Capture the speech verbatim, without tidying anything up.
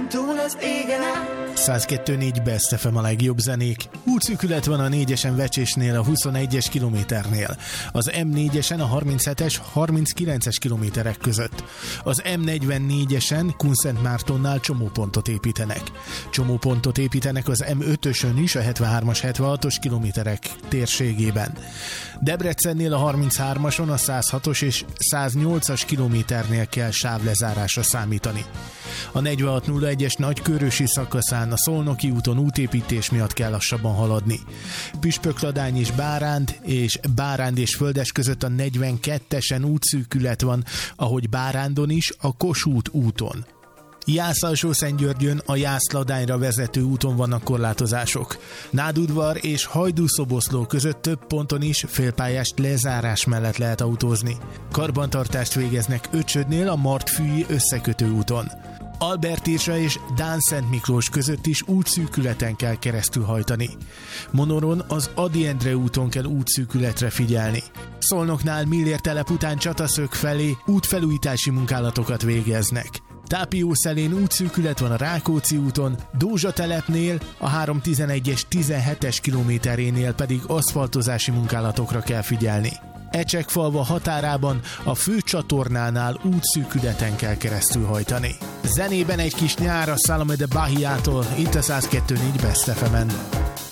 túl az égen át. száz kettő négy Best ef em a legjobb zenék. Útszűkület van a négyesen Vecsésnél a huszonegyes kilométernél. Az em négyesen a harminchetes harminckilences kilométerek között. Az em negyvennégyesen Kunszentmártonnál csomópontot építenek. Csomópontot építenek az em ötösön is a hetvenhármas hetvenhatos kilométerek térségében. Debrecennél a harminchármason a száz hatos és száznyolcas kilométernél kell sávlezárásra számítani. A negyvenhat nulla egyes nagykőrösi szakaszán a Szolnoki úton útépítés miatt kell lassabban haladni. Püspökladány és Báránd és Báránd és Földes között a negyvenkettesen útszűkület van, ahogy Bárándon is a Kossuth úton. Jász-Alsó-Szentgyörgyön a Jász-Ladányra vezető úton vannak korlátozások. Nádudvar és Hajdú-Szoboszló között több ponton is félpályás lezárás mellett lehet autózni. Karbantartást végeznek Öcsödnél a Martfűi összekötő úton. Albertésa és Dán-Szent Miklós között is útszűkületen kell keresztül hajtani. Monoron az Ady Endre úton kell útszűkületre figyelni. Szolnoknál Millér telep után Csataszög felé útfelújítási munkálatokat végeznek. Tápiószelén útszűkület van a Rákóczi úton, Dózsa telepnél a háromszáztizenegyes tizenhetes kilométerénél pedig aszfaltozási munkálatokra kell figyelni. Ecsekfalva határában a főcsatornánál útszűkületen kell keresztül hajtani. Zenében egy kis nyár a Salome de Bahiától, itt a száz kettő négy Best ef emen.